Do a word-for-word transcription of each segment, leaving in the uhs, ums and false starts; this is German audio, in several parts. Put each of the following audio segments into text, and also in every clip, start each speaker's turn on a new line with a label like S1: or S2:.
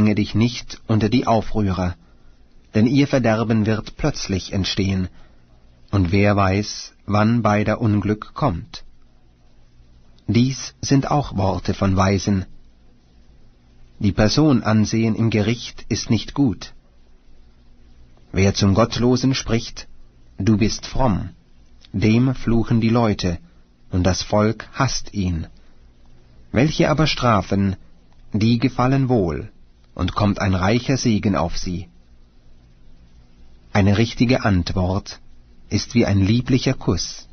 S1: Dränge dich nicht unter die Aufrührer, denn ihr Verderben wird plötzlich entstehen, und wer weiß, wann beider Unglück kommt. Dies sind auch Worte von Weisen. Die Person ansehen im Gericht ist nicht gut. Wer zum Gottlosen spricht, du bist fromm, dem fluchen die Leute, und das Volk hasst ihn. Welche aber strafen, die gefallen wohl, und kommt ein reicher Segen auf sie. Eine richtige Antwort ist wie ein lieblicher Kuss.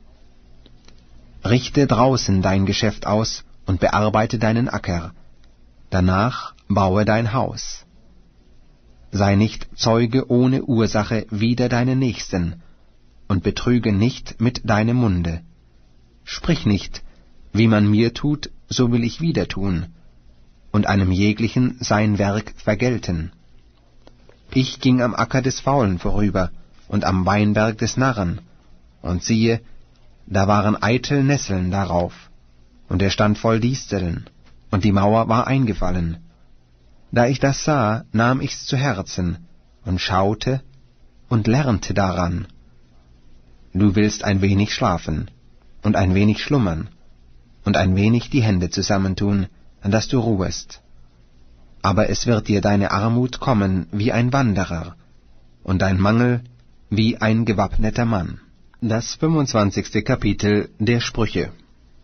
S1: Richte draußen dein Geschäft aus und bearbeite deinen Acker, danach baue dein Haus. Sei nicht Zeuge ohne Ursache wider deinen Nächsten, und betrüge nicht mit deinem Munde. Sprich nicht, wie man mir tut, so will ich wieder tun, und einem jeglichen sein Werk vergelten. Ich ging am Acker des Faulen vorüber und am Weinberg des Narren, und siehe, da waren eitel Nesseln darauf, und er stand voll Disteln, und die Mauer war eingefallen. Da ich das sah, nahm ich's zu Herzen, und schaute und lernte daran. Du willst ein wenig schlafen, und ein wenig schlummern, und ein wenig die Hände zusammentun, dass du ruhest. Aber es wird dir deine Armut kommen wie ein Wanderer, und dein Mangel wie ein gewappneter Mann. Das fünfundzwanzigste Kapitel der Sprüche.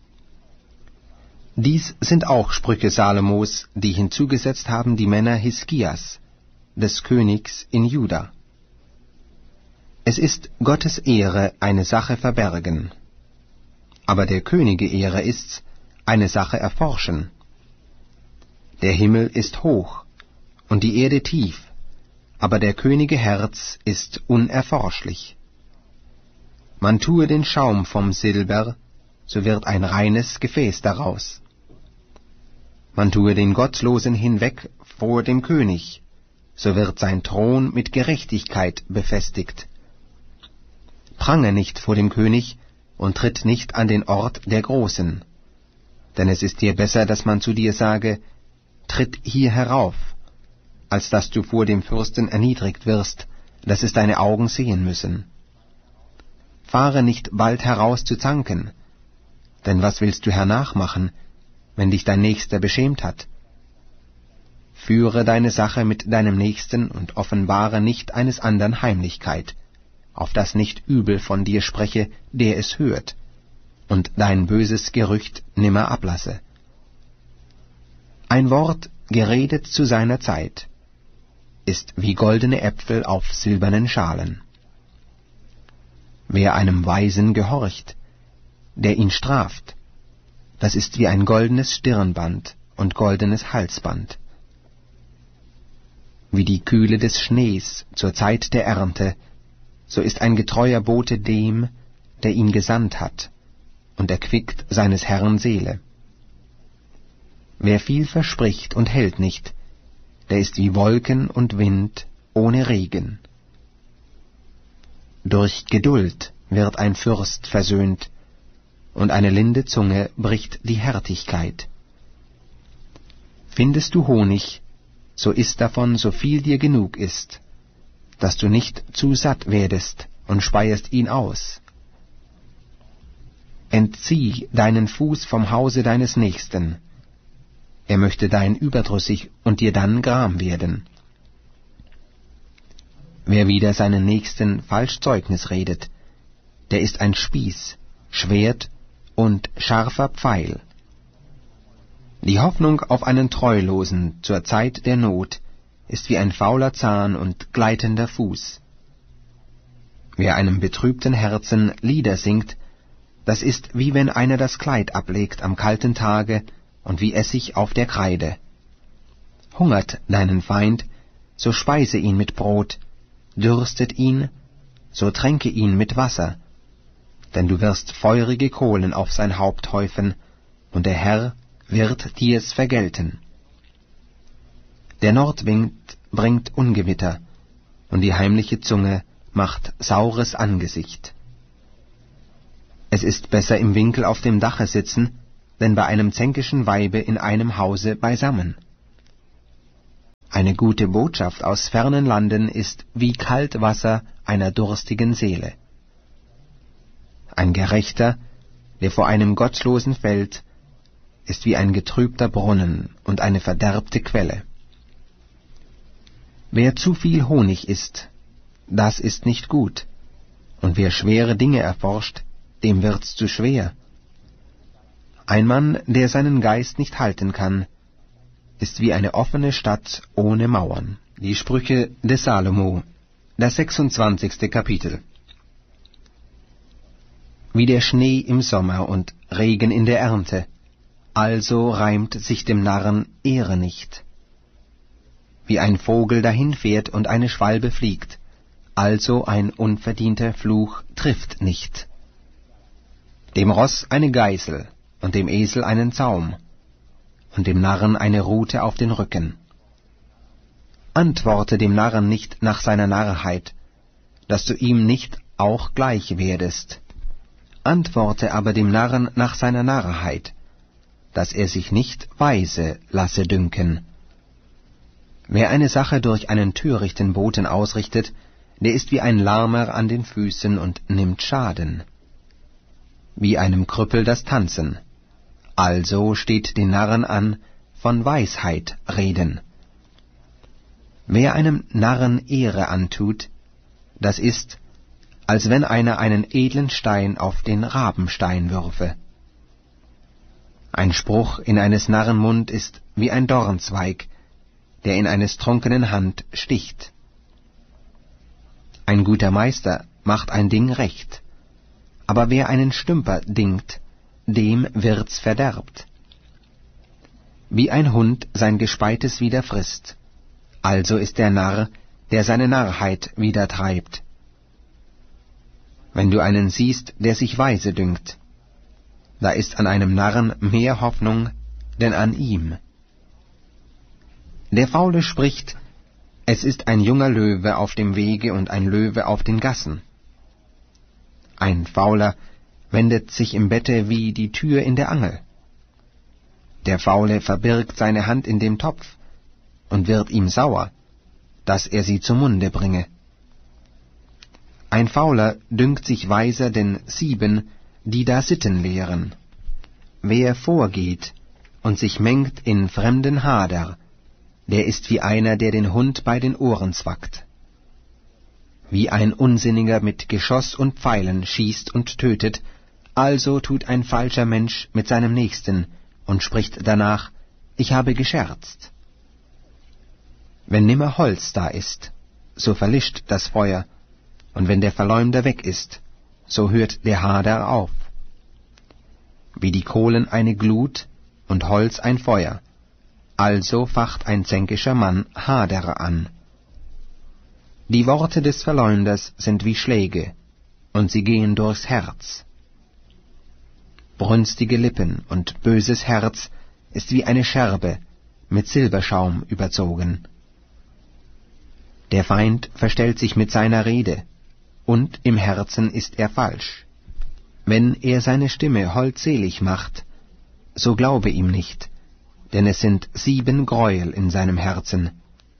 S1: Dies sind auch Sprüche Salomos, die hinzugesetzt haben die Männer Hiskias, des Königs in Juda. Es ist Gottes Ehre, eine Sache verbergen, aber der Könige Ehre ist's, eine Sache erforschen. Der Himmel ist hoch, und die Erde tief, aber der Könige Herz ist unerforschlich. Man tue den Schaum vom Silber, so wird ein reines Gefäß daraus. Man tue den Gottlosen hinweg vor dem König, so wird sein Thron mit Gerechtigkeit befestigt. Prange nicht vor dem König und tritt nicht an den Ort der Großen, denn es ist dir besser, dass man zu dir sage, tritt hier herauf, als dass du vor dem Fürsten erniedrigt wirst, dass es deine Augen sehen müssen. Fahre nicht bald heraus zu zanken, denn was willst du hernachmachen, wenn dich dein Nächster beschämt hat? Führe deine Sache mit deinem Nächsten und offenbare nicht eines andern Heimlichkeit, auf dass nicht übel von dir spreche, der es hört, und dein böses Gerücht nimmer ablasse. Ein Wort, geredet zu seiner Zeit, ist wie goldene Äpfel auf silbernen Schalen. Wer einem Weisen gehorcht, der ihn straft, das ist wie ein goldenes Stirnband und goldenes Halsband. Wie die Kühle des Schnees zur Zeit der Ernte, so ist ein getreuer Bote dem, der ihn gesandt hat, und erquickt seines Herrn Seele. Wer viel verspricht und hält nicht, der ist wie Wolken und Wind ohne Regen. Durch Geduld wird ein Fürst versöhnt, und eine linde Zunge bricht die Härtigkeit. Findest du Honig, so iss davon, so viel dir genug ist, dass du nicht zu satt werdest und speiest ihn aus. Entzieh deinen Fuß vom Hause deines Nächsten, er möchte dein überdrüssig und dir dann Gram werden. Wer wider seinen Nächsten falsch Zeugnis redet, der ist ein Spieß, Schwert und scharfer Pfeil. Die Hoffnung auf einen Treulosen zur Zeit der Not ist wie ein fauler Zahn und gleitender Fuß. Wer einem betrübten Herzen Lieder singt, das ist wie wenn einer das Kleid ablegt am kalten Tage und wie Essig auf der Kreide. Hungert deinen Feind, so speise ihn mit Brot, dürstet ihn, so tränke ihn mit Wasser, denn du wirst feurige Kohlen auf sein Haupt häufen, und der Herr wird dir's vergelten. Der Nordwind bringt Ungewitter, und die heimliche Zunge macht saures Angesicht. Es ist besser im Winkel auf dem Dache sitzen, denn bei einem zänkischen Weibe in einem Hause beisammen. Eine gute Botschaft aus fernen Landen ist wie Kaltwasser einer durstigen Seele. Ein Gerechter, der vor einem Gottlosen fällt, ist wie ein getrübter Brunnen und eine verderbte Quelle. Wer zu viel Honig isst, das ist nicht gut, und wer schwere Dinge erforscht, dem wird's zu schwer. Ein Mann, der seinen Geist nicht halten kann, ist wie eine offene Stadt ohne Mauern. Die Sprüche des Salomo, das sechsundzwanzigste Kapitel. Wie der Schnee im Sommer und Regen in der Ernte, also reimt sich dem Narren Ehre nicht. Wie ein Vogel dahinfährt und eine Schwalbe fliegt, also ein unverdienter Fluch trifft nicht. Dem Ross eine Geißel und dem Esel einen Zaum und dem Narren eine Rute auf den Rücken. Antworte dem Narren nicht nach seiner Narrheit, dass du ihm nicht auch gleich werdest. Antworte aber dem Narren nach seiner Narrheit, dass er sich nicht weise lasse dünken. Wer eine Sache durch einen törichten Boten ausrichtet, der ist wie ein Lahmer an den Füßen und nimmt Schaden. Wie einem Krüppel das Tanzen. Also steht den Narren an, von Weisheit reden. Wer einem Narren Ehre antut, das ist, als wenn einer einen edlen Stein auf den Rabenstein würfe. Ein Spruch in eines Narren Mund ist wie ein Dornzweig, der in eines Trunkenen Hand sticht. Ein guter Meister macht ein Ding recht, aber wer einen Stümper dingt, dem wird's verderbt. Wie ein Hund sein Gespeites wieder frisst, also ist der Narr, der seine Narrheit wieder treibt. Wenn du einen siehst, der sich weise dünkt, da ist an einem Narren mehr Hoffnung denn an ihm. Der Faule spricht, es ist ein junger Löwe auf dem Wege und ein Löwe auf den Gassen. Ein Fauler wendet sich im Bette wie die Tür in der Angel. Der Faule verbirgt seine Hand in dem Topf und wird ihm sauer, dass er sie zum Munde bringe. Ein Fauler dünkt sich weiser denn sieben, die da Sitten lehren. Wer vorgeht und sich mengt in fremden Hader, der ist wie einer, der den Hund bei den Ohren zwackt. Wie ein Unsinniger mit Geschoss und Pfeilen schießt und tötet, also tut ein falscher Mensch mit seinem Nächsten und spricht danach, ich habe gescherzt. Wenn nimmer Holz da ist, so verlischt das Feuer, und wenn der Verleumder weg ist, so hört der Hader auf. Wie die Kohlen eine Glut und Holz ein Feuer, also facht ein zänkischer Mann Hader an. Die Worte des Verleumders sind wie Schläge, und sie gehen durchs Herz. Brünstige Lippen und böses Herz ist wie eine Scherbe, mit Silberschaum überzogen. Der Feind verstellt sich mit seiner Rede, und im Herzen ist er falsch. Wenn er seine Stimme holdselig macht, so glaube ihm nicht, denn es sind sieben Gräuel in seinem Herzen.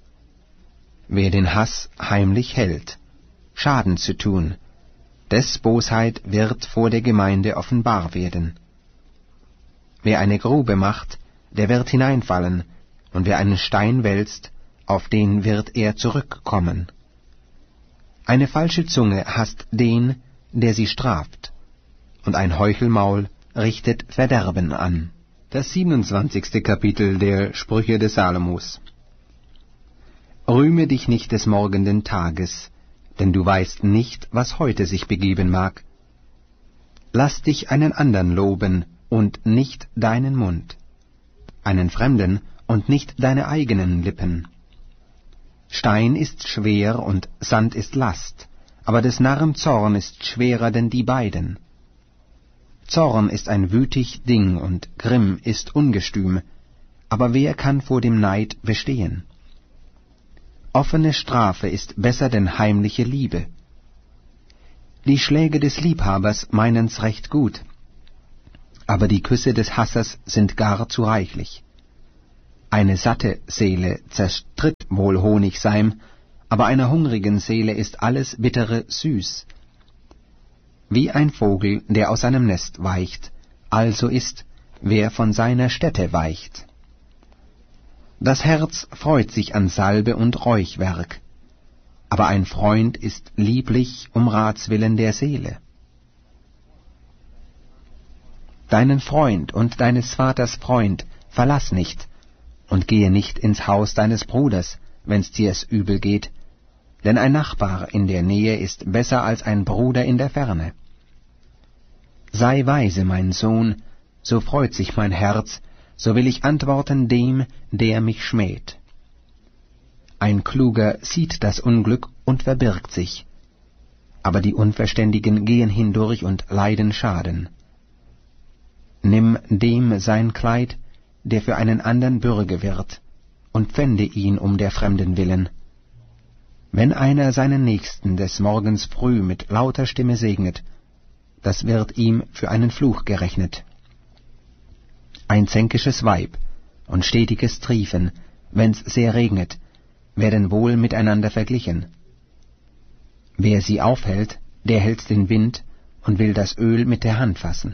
S1: Wer den Hass heimlich hält, Schaden zu tun, des Bosheit wird vor der Gemeinde offenbar werden. Wer eine Grube macht, der wird hineinfallen, und wer einen Stein wälzt, auf den wird er zurückkommen. Eine falsche Zunge hasst den, der sie straft, und ein Heuchelmaul richtet Verderben an. Das siebenundzwanzigste Kapitel der Sprüche des Salomos. Rühme dich nicht des morgenden Tages, denn du weißt nicht, was heute sich begeben mag. Lass dich einen andern loben und nicht deinen Mund, einen Fremden und nicht deine eigenen Lippen. Stein ist schwer und Sand ist Last, aber des Narren Zorn ist schwerer denn die beiden. Zorn ist ein wütig Ding und Grimm ist ungestüm, aber wer kann vor dem Neid bestehen? Offene Strafe ist besser denn heimliche Liebe. Die Schläge des Liebhabers meinen's recht gut, aber die Küsse des Hassers sind gar zu reichlich. Eine satte Seele zerstritt wohl Honigseim, aber einer hungrigen Seele ist alles Bittere süß. Wie ein Vogel, der aus seinem Nest weicht, also ist, wer von seiner Stätte weicht. Das Herz freut sich an Salbe und Räuchwerk, aber ein Freund ist lieblich um Ratswillen der Seele. Deinen Freund und deines Vaters Freund verlass nicht, und gehe nicht ins Haus deines Bruders, wenn's dir es übel geht, denn ein Nachbar in der Nähe ist besser als ein Bruder in der Ferne. Sei weise, mein Sohn, so freut sich mein Herz, so will ich antworten dem, der mich schmäht. Ein Kluger sieht das Unglück und verbirgt sich, aber die Unverständigen gehen hindurch und leiden Schaden. Nimm dem sein Kleid, der für einen andern Bürge wird, und pfände ihn um der Fremden willen. Wenn einer seinen Nächsten des Morgens früh mit lauter Stimme segnet, das wird ihm für einen Fluch gerechnet. Ein zänkisches Weib und stetiges Triefen, wenn's sehr regnet, werden wohl miteinander verglichen. Wer sie aufhält, der hält den Wind und will das Öl mit der Hand fassen.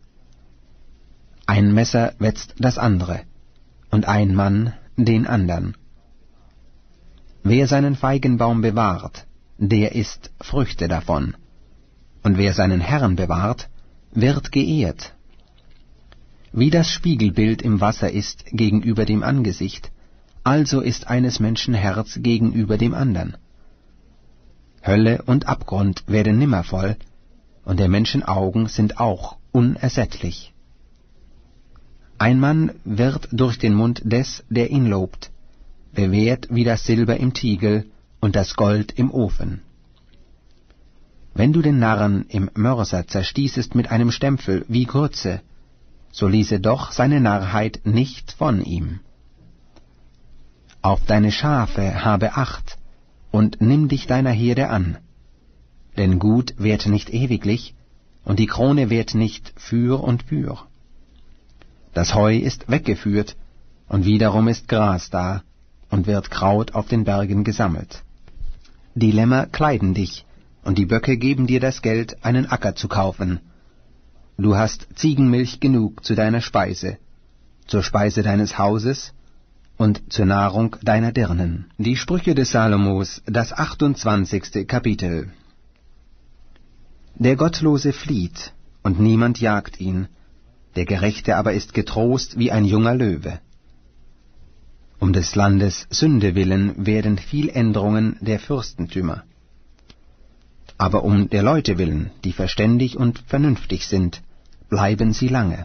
S1: Ein Messer wetzt das andere, und ein Mann den andern. Wer seinen Feigenbaum bewahrt, der isst Früchte davon, und wer seinen Herrn bewahrt, wird geehrt. Wie das Spiegelbild im Wasser ist gegenüber dem Angesicht, also ist eines Menschen Herz gegenüber dem andern. Hölle und Abgrund werden nimmer voll, und der Menschen Augen sind auch unersättlich. Ein Mann wird durch den Mund des, der ihn lobt, bewährt wie das Silber im Tiegel und das Gold im Ofen. Wenn du den Narren im Mörser zerstießest mit einem Stempel wie Grütze, so ließe doch seine Narrheit nicht von ihm. Auf deine Schafe habe Acht und nimm dich deiner Herde an, denn Gut währt nicht ewiglich, und die Krone währt nicht für und für. Das Heu ist weggeführt, und wiederum ist Gras da, und wird Kraut auf den Bergen gesammelt. Die Lämmer kleiden dich, und die Böcke geben dir das Geld, einen Acker zu kaufen. Du hast Ziegenmilch genug zu deiner Speise, zur Speise deines Hauses und zur Nahrung deiner Dirnen. Die Sprüche des Salomos, das achtundzwanzigste Kapitel. Der Gottlose flieht, und niemand jagt ihn, der Gerechte aber ist getrost wie ein junger Löwe. Um des Landes Sünde willen werden viel Änderungen der Fürstentümer. Aber um der Leute willen, die verständig und vernünftig sind, bleiben sie lange.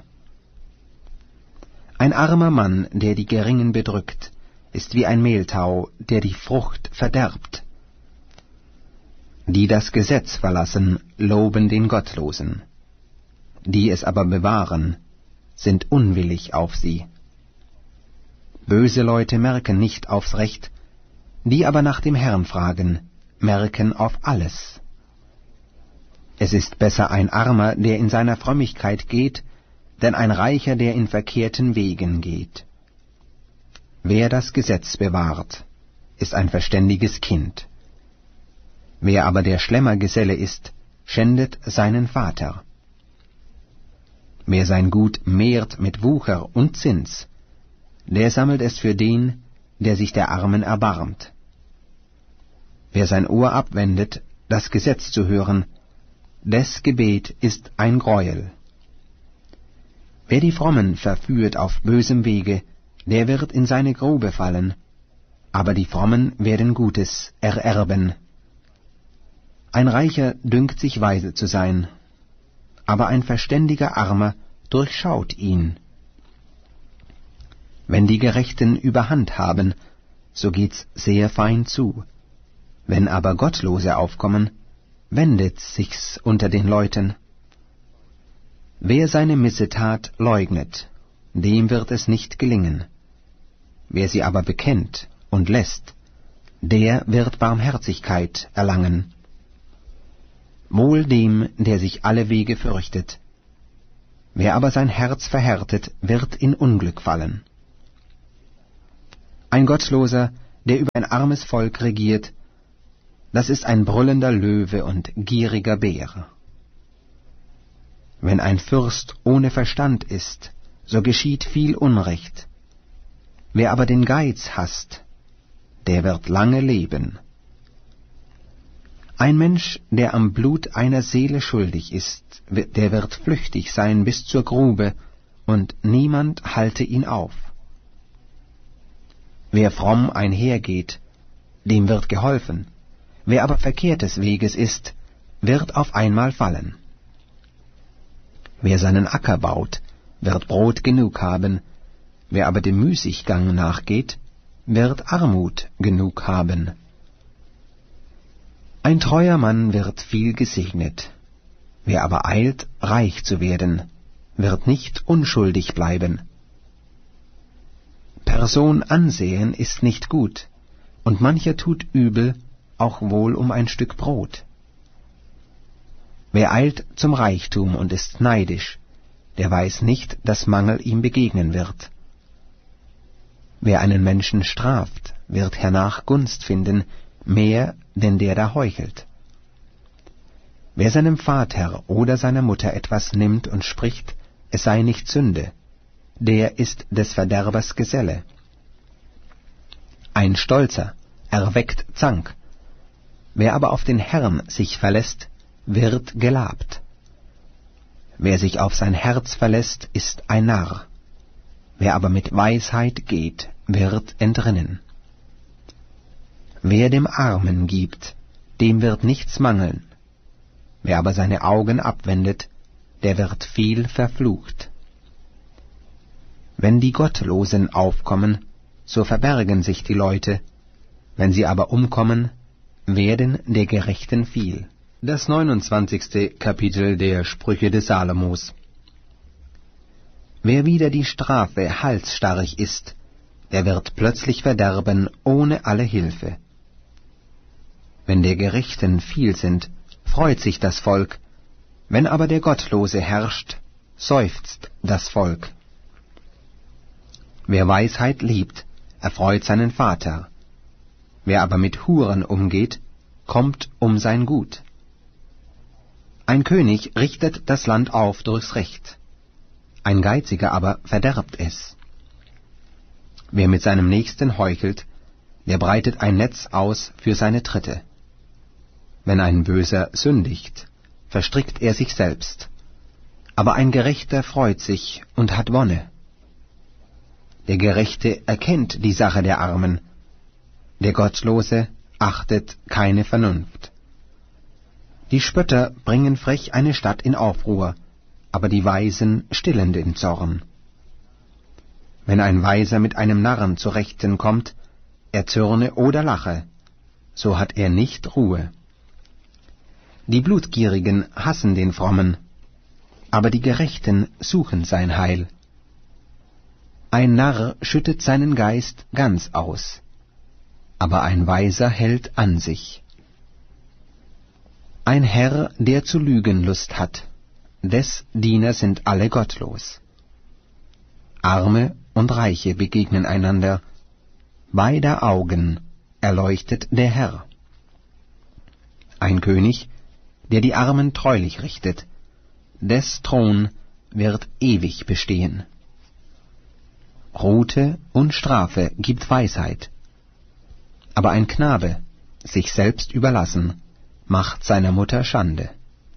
S1: Ein armer Mann, der die Geringen bedrückt, ist wie ein Mehltau, der die Frucht verderbt. Die das Gesetz verlassen, loben den Gottlosen. Die es aber bewahren, sind unwillig auf sie. Böse Leute merken nicht aufs Recht, die aber nach dem Herrn fragen, merken auf alles. Es ist besser ein Armer, der in seiner Frömmigkeit geht, denn ein Reicher, der in verkehrten Wegen geht. Wer das Gesetz bewahrt, ist ein verständiges Kind. Wer aber der Schlemmergeselle ist, schändet seinen Vater. Wer sein Gut mehrt mit Wucher und Zins, der sammelt es für den, der sich der Armen erbarmt. Wer sein Ohr abwendet, das Gesetz zu hören, des Gebet ist ein Greuel. Wer die Frommen verführt auf bösem Wege, der wird in seine Grube fallen, aber die Frommen werden Gutes ererben. Ein Reicher dünkt sich weise zu sein, aber ein verständiger Armer durchschaut ihn. Wenn die Gerechten Überhand haben, so geht's sehr fein zu. Wenn aber Gottlose aufkommen, wendet sich's unter den Leuten. Wer seine Missetat leugnet, dem wird es nicht gelingen. Wer sie aber bekennt und lässt, der wird Barmherzigkeit erlangen. Wohl dem, der sich alle Wege fürchtet. Wer aber sein Herz verhärtet, wird in Unglück fallen. Ein Gottloser, der über ein armes Volk regiert, das ist ein brüllender Löwe und gieriger Bär. Wenn ein Fürst ohne Verstand ist, so geschieht viel Unrecht. Wer aber den Geiz hasst, der wird lange leben. Ein Mensch, der am Blut einer Seele schuldig ist, der wird flüchtig sein bis zur Grube, und niemand halte ihn auf. Wer fromm einhergeht, dem wird geholfen, wer aber verkehrtes Weges ist, wird auf einmal fallen. Wer seinen Acker baut, wird Brot genug haben, wer aber dem Müßiggang nachgeht, wird Armut genug haben. Ein treuer Mann wird viel gesegnet, wer aber eilt, reich zu werden, wird nicht unschuldig bleiben. Person ansehen ist nicht gut, und mancher tut übel, auch wohl um ein Stück Brot. Wer eilt zum Reichtum und ist neidisch, der weiß nicht, dass Mangel ihm begegnen wird. Wer einen Menschen straft, wird hernach Gunst finden, mehr denn der da heuchelt. Wer seinem Vater oder seiner Mutter etwas nimmt und spricht, es sei nicht Sünde, der ist des Verderbers Geselle. Ein Stolzer erweckt Zank, wer aber auf den Herrn sich verlässt, wird gelabt. Wer sich auf sein Herz verlässt, ist ein Narr, wer aber mit Weisheit geht, wird entrinnen. Wer dem Armen gibt, dem wird nichts mangeln, wer aber seine Augen abwendet, der wird viel verflucht. Wenn die Gottlosen aufkommen, so verbergen sich die Leute, wenn sie aber umkommen, werden der Gerechten viel. Das neunundzwanzigste Kapitel der Sprüche des Salomos. Wer wider die Strafe halsstarrig ist, der wird plötzlich verderben ohne alle Hilfe. Wenn der Gerechten viel sind, freut sich das Volk, wenn aber der Gottlose herrscht, seufzt das Volk. Wer Weisheit liebt, erfreut seinen Vater, wer aber mit Huren umgeht, kommt um sein Gut. Ein König richtet das Land auf durchs Recht, ein Geiziger aber verderbt es. Wer mit seinem Nächsten heuchelt, der breitet ein Netz aus für seine Tritte. Wenn ein Böser sündigt, verstrickt er sich selbst, aber ein Gerechter freut sich und hat Wonne. Der Gerechte erkennt die Sache der Armen, der Gottlose achtet keine Vernunft. Die Spötter bringen frech eine Stadt in Aufruhr, aber die Weisen stillen den Zorn. Wenn ein Weiser mit einem Narren zu Rechten kommt, er zürne oder lache, so hat er nicht Ruhe. Die Blutgierigen hassen den Frommen, aber die Gerechten suchen sein Heil. Ein Narr schüttet seinen Geist ganz aus, aber ein Weiser hält an sich. Ein Herr, der zu lügen Lust hat, des Diener sind alle gottlos. Arme und Reiche begegnen einander, beider Augen erleuchtet der Herr. Ein König, der die Armen treulich richtet, des Thron wird ewig bestehen. Rute und Strafe gibt Weisheit, aber ein Knabe, sich selbst überlassen, macht seiner Mutter Schande.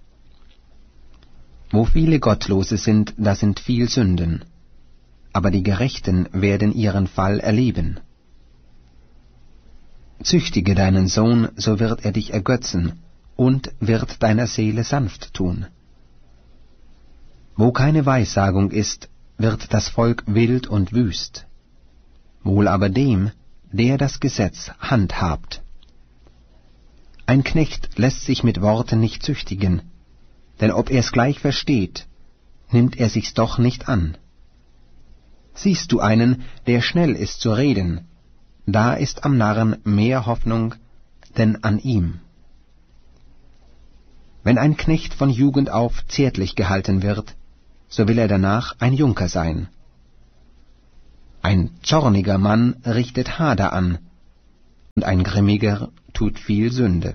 S1: Wo viele Gottlose sind, da sind viel Sünden, aber die Gerechten werden ihren Fall erleben. Züchtige deinen Sohn, so wird er dich ergötzen, und wird deiner Seele sanft tun. Wo keine Weissagung ist, wird das Volk wild und wüst, wohl aber dem, der das Gesetz handhabt. Ein Knecht lässt sich mit Worten nicht züchtigen, denn ob er's gleich versteht, nimmt er sich's doch nicht an. Siehst du einen, der schnell ist zu reden, da ist am Narren mehr Hoffnung denn an ihm. Wenn ein Knecht von Jugend auf zärtlich gehalten wird, so will er danach ein Junker sein. Ein zorniger Mann richtet Hader an, und ein Grimmiger tut viel Sünde.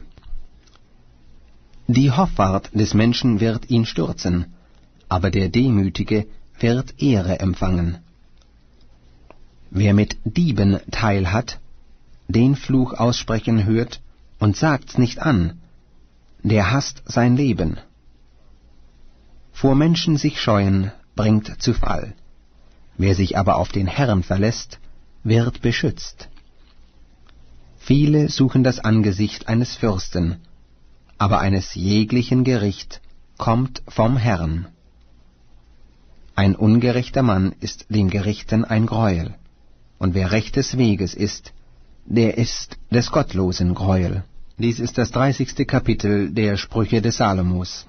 S1: Die Hoffart des Menschen wird ihn stürzen, aber der Demütige wird Ehre empfangen. Wer mit Dieben Teil hat, den Fluch aussprechen hört und sagt's nicht an, der hasst sein Leben. Vor Menschen sich scheuen, bringt zu Fall. Wer sich aber auf den Herrn verlässt, wird beschützt. Viele suchen das Angesicht eines Fürsten, aber eines jeglichen Gericht kommt vom Herrn. Ein ungerechter Mann ist dem Gerichten ein Greuel, und wer rechtes Weges ist, der ist des Gottlosen Greuel. Dies ist das dreißigste Kapitel der Sprüche des Salomos.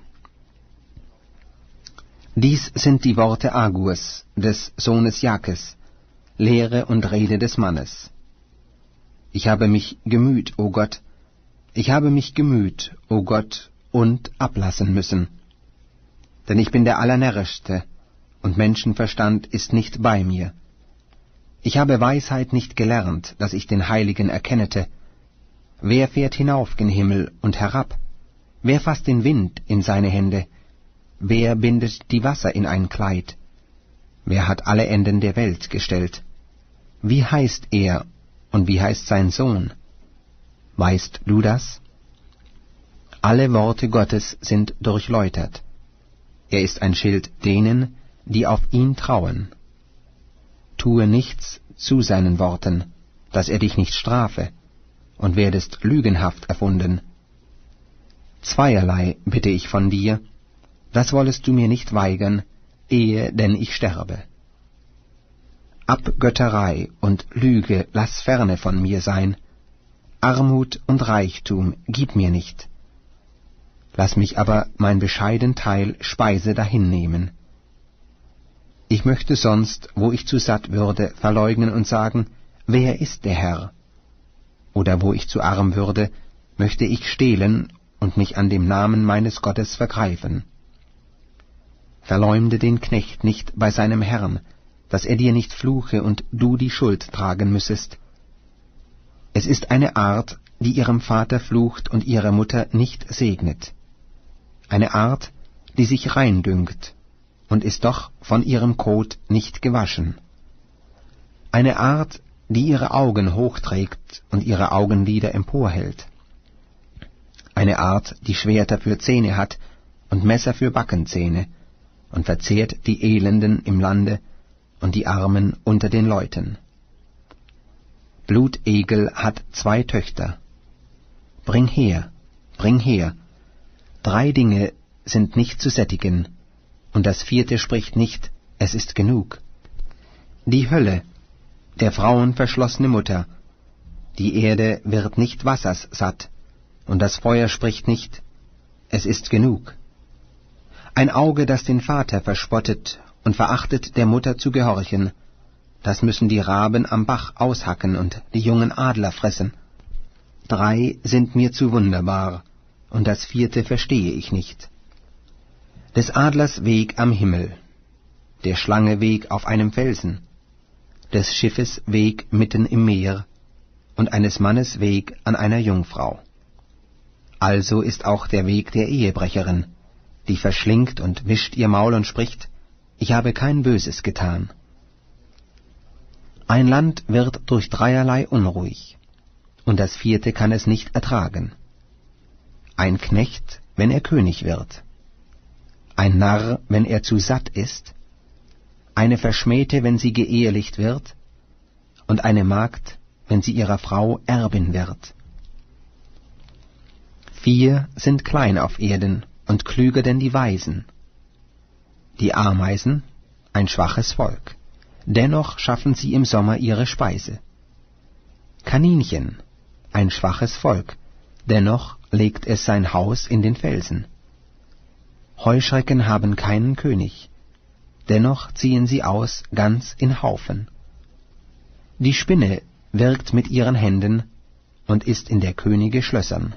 S1: Dies sind die Worte Agurs, des Sohnes Jakes, Lehre und Rede des Mannes. Ich habe mich gemüht, o Gott, ich habe mich gemüht, o Gott, und ablassen müssen. Denn ich bin der Allernärrischste, und Menschenverstand ist nicht bei mir. Ich habe Weisheit nicht gelernt, dass ich den Heiligen erkennete. Wer fährt hinauf gen Himmel und herab? Wer fasst den Wind in seine Hände? Wer bindet die Wasser in ein Kleid? Wer hat alle Enden der Welt gestellt? Wie heißt er und wie heißt sein Sohn? Weißt du das? Alle Worte Gottes sind durchläutert. Er ist ein Schild denen, die auf ihn trauen. Tue nichts zu seinen Worten, dass er dich nicht strafe, und werdest lügenhaft erfunden. Zweierlei bitte ich von dir, das wollest du mir nicht weigern, ehe denn ich sterbe. Abgötterei und Lüge lass ferne von mir sein, Armut und Reichtum gib mir nicht. Lass mich aber mein bescheiden Teil Speise dahinnehmen. Ich möchte sonst, wo ich zu satt würde, verleugnen und sagen, wer ist der Herr? Oder wo ich zu arm würde, möchte ich stehlen und mich an dem Namen meines Gottes vergreifen. Verleumde den Knecht nicht bei seinem Herrn, dass er dir nicht fluche und du die Schuld tragen müssest. Es ist eine Art, die ihrem Vater flucht und ihre Mutter nicht segnet. Eine Art, die sich rein dünkt und ist doch von ihrem Kot nicht gewaschen. Eine Art, die ihre Augen hochträgt und ihre Augenlider emporhält. Eine Art, die Schwerter für Zähne hat und Messer für Backenzähne und verzehrt die Elenden im Lande und die Armen unter den Leuten. Blutegel hat zwei Töchter. Bring her, bring her. Drei Dinge sind nicht zu sättigen, und das vierte spricht nicht, es ist genug. Die Hölle, der Frauen verschlossene Mutter, die Erde wird nicht wassers satt, und das Feuer spricht nicht, es ist genug. Ein Auge, das den Vater verspottet und verachtet, der Mutter zu gehorchen, das müssen die Raben am Bach aushacken und die jungen Adler fressen. Drei sind mir zu wunderbar, und das vierte verstehe ich nicht. Des Adlers Weg am Himmel, der Schlange Weg auf einem Felsen, des Schiffes Weg mitten im Meer und eines Mannes Weg an einer Jungfrau. Also ist auch der Weg der Ehebrecherin, die verschlingt und wischt ihr Maul und spricht, ich habe kein Böses getan. Ein Land wird durch dreierlei unruhig, und das vierte kann es nicht ertragen. Ein Knecht, wenn er König wird, ein Narr, wenn er zu satt ist, eine Verschmähte, wenn sie geehelicht wird, und eine Magd, wenn sie ihrer Frau Erbin wird. Vier sind klein auf Erden und klüger denn die Weisen. Die Ameisen, ein schwaches Volk, dennoch schaffen sie im Sommer ihre Speise. Kaninchen, ein schwaches Volk, dennoch legt es sein Haus in den Felsen. Heuschrecken haben keinen König, dennoch ziehen sie aus ganz in Haufen. Die Spinne wirkt mit ihren Händen und ist in der Könige Schlössern.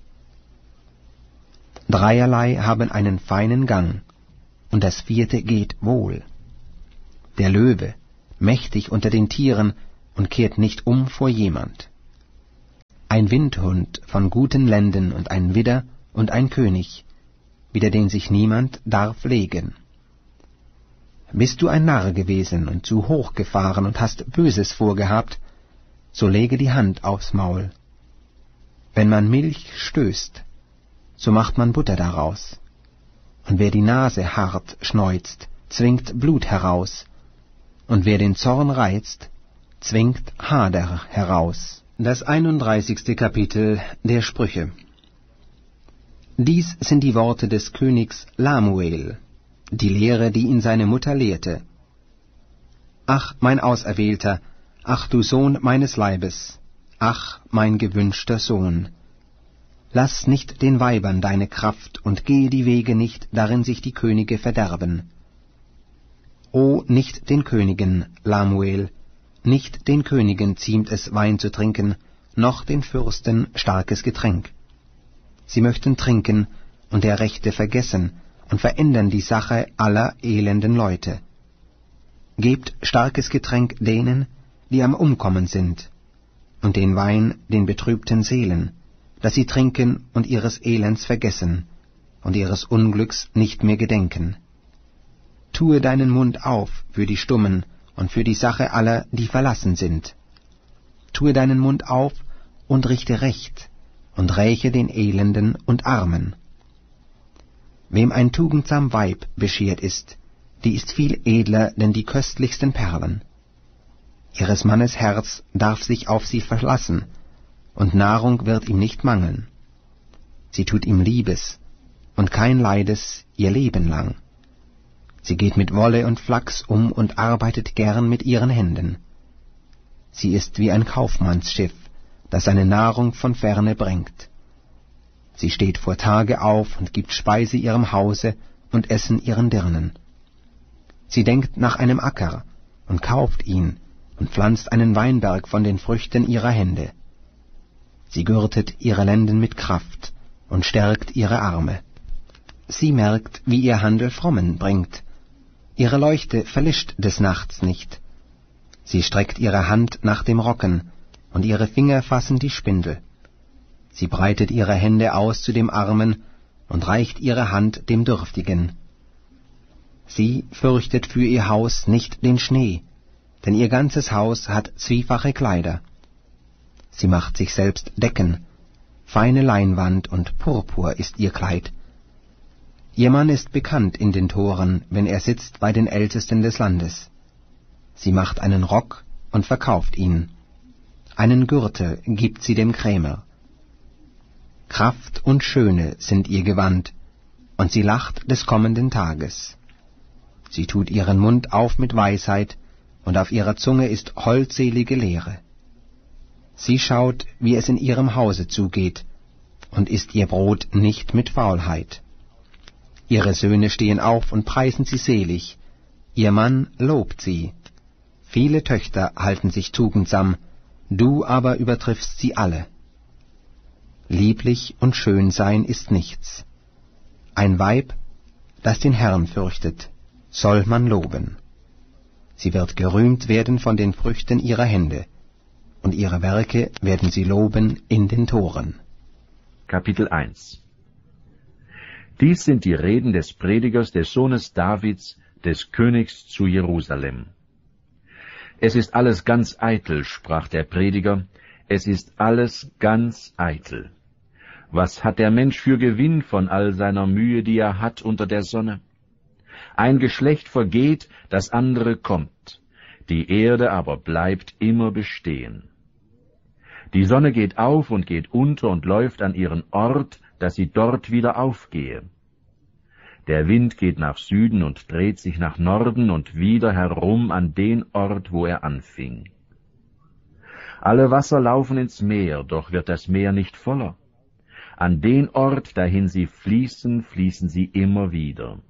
S1: Dreierlei haben einen feinen Gang, und das vierte geht wohl. Der Löwe, mächtig unter den Tieren und kehrt nicht um vor jemand. Ein Windhund von guten Lenden und ein Widder und ein König, wider den sich niemand darf legen. Bist du ein Narr gewesen und zu hoch gefahren und hast Böses vorgehabt, so lege die Hand aufs Maul. Wenn man Milch stößt, so macht man Butter daraus. Und wer die Nase hart schneuzt, zwingt Blut heraus. Und wer den Zorn reizt, zwingt Hader heraus. Das einunddreißigste Kapitel der Sprüche. Dies sind die Worte des Königs Lamuel, die Lehre, die ihn seine Mutter lehrte. Ach, mein Auserwählter, ach du Sohn meines Leibes, ach, mein gewünschter Sohn. Lass nicht den Weibern deine Kraft und gehe die Wege nicht, darin sich die Könige verderben. O, nicht den Königen, Lamuel, nicht den Königen ziemt es, Wein zu trinken, noch den Fürsten starkes Getränk. Sie möchten trinken und der Rechte vergessen und verändern die Sache aller elenden Leute. Gebt starkes Getränk denen, die am Umkommen sind, und den Wein den betrübten Seelen, dass sie trinken und ihres Elends vergessen und ihres Unglücks nicht mehr gedenken. Tue deinen Mund auf für die Stummen und für die Sache aller, die verlassen sind. Tue deinen Mund auf und richte Recht und räche den Elenden und Armen. Wem ein tugendsam Weib beschert ist, die ist viel edler denn die köstlichsten Perlen. Ihres Mannes Herz darf sich auf sie verlassen, und Nahrung wird ihm nicht mangeln. Sie tut ihm Liebes und kein Leides ihr Leben lang. Sie geht mit Wolle und Flachs um und arbeitet gern mit ihren Händen. Sie ist wie ein Kaufmannsschiff, das seine Nahrung von ferne bringt. Sie steht vor Tage auf und gibt Speise ihrem Hause und Essen ihren Dirnen. Sie denkt nach einem Acker und kauft ihn und pflanzt einen Weinberg von den Früchten ihrer Hände. Sie gürtet ihre Lenden mit Kraft und stärkt ihre Arme. Sie merkt, wie ihr Handel Frommen bringt. Ihre Leuchte verlischt des Nachts nicht. Sie streckt ihre Hand nach dem Rocken, und ihre Finger fassen die Spindel. Sie breitet ihre Hände aus zu dem Armen und reicht ihre Hand dem Dürftigen. Sie fürchtet für ihr Haus nicht den Schnee, denn ihr ganzes Haus hat zwiefache Kleider. Sie macht sich selbst Decken, feine Leinwand und Purpur ist ihr Kleid. Ihr Mann ist bekannt in den Toren, wenn er sitzt bei den Ältesten des Landes. Sie macht einen Rock und verkauft ihn. Einen Gürtel gibt sie dem Krämer. Kraft und Schöne sind ihr Gewand, und sie lacht des kommenden Tages. Sie tut ihren Mund auf mit Weisheit, und auf ihrer Zunge ist holdselige Lehre. Sie schaut, wie es in ihrem Hause zugeht, und isst ihr Brot nicht mit Faulheit. Ihre Söhne stehen auf und preisen sie selig, ihr Mann lobt sie. Viele Töchter halten sich tugendsam, du aber übertriffst sie alle. Lieblich und schön sein ist nichts. Ein Weib, das den Herrn fürchtet, soll man loben. Sie wird gerühmt werden von den Früchten ihrer Hände, und ihre Werke werden sie loben in den Toren.
S2: Kapitel eins. Dies sind die Reden des Predigers, des Sohnes Davids, des Königs zu Jerusalem. Es ist alles ganz eitel, sprach der Prediger, es ist alles ganz eitel. Was hat der Mensch für Gewinn von all seiner Mühe, die er hat unter der Sonne? Ein Geschlecht vergeht, das andere kommt, die Erde aber bleibt immer bestehen. Die Sonne geht auf und geht unter und läuft an ihren Ort, dass sie dort wieder aufgehe. Der Wind geht nach Süden und dreht sich nach Norden und wieder herum an den Ort, wo er anfing. Alle Wasser laufen ins Meer, doch wird das Meer nicht voller. An den Ort, dahin sie fließen, fließen sie immer wieder.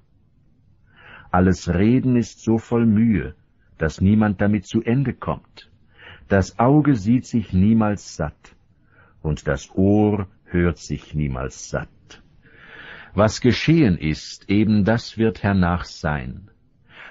S2: Alles Reden ist so voll Mühe, dass niemand damit zu Ende kommt. Das Auge sieht sich niemals satt, und das Ohr hört sich niemals satt. Was geschehen ist, eben das wird hernach sein.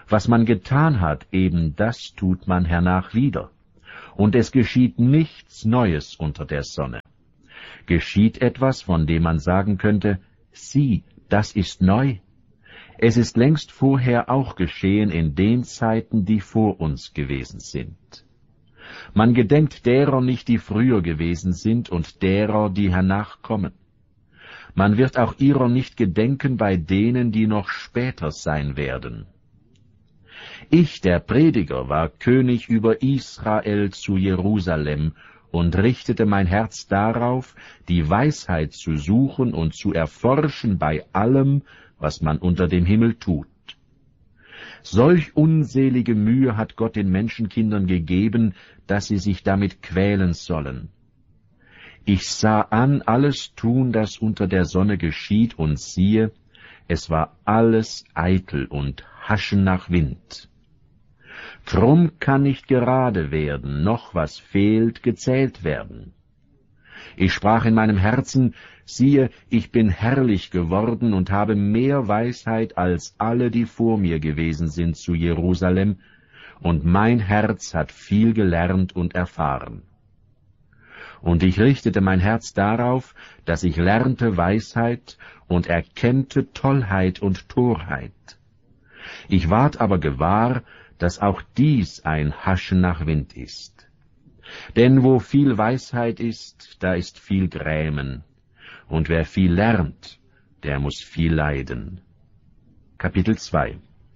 S2: Was man getan hat, eben das tut man hernach wieder. Und es geschieht nichts Neues unter der Sonne. Geschieht etwas, von dem man sagen könnte, sieh, das ist neu. Es ist längst vorher auch geschehen in den Zeiten, die vor uns gewesen sind. Man gedenkt derer nicht, die früher gewesen sind, und derer, die hernach kommen. Man wird auch ihrer nicht gedenken bei denen, die noch später sein werden. Ich, der Prediger, war König über Israel zu Jerusalem und richtete mein Herz darauf, die Weisheit zu suchen und zu erforschen bei allem, was man unter dem Himmel tut. Solch unselige Mühe hat Gott den Menschenkindern gegeben, dass sie sich damit quälen sollen. Ich sah an alles Tun, das unter der Sonne geschieht, und siehe, es war alles eitel und Haschen nach Wind. Drum kann nicht gerade werden, noch was fehlt, gezählt werden. Ich sprach in meinem Herzen, siehe, ich bin herrlich geworden und habe mehr Weisheit als alle, die vor mir gewesen sind zu Jerusalem, und mein Herz hat viel gelernt und erfahren. Und ich richtete mein Herz darauf, dass ich lernte Weisheit und erkennte Tollheit und Torheit. Ich ward aber gewahr, dass auch dies ein Haschen nach Wind ist. Denn wo viel Weisheit ist, da ist viel Grämen, und wer viel lernt, der muß viel leiden. Kapitel zwei.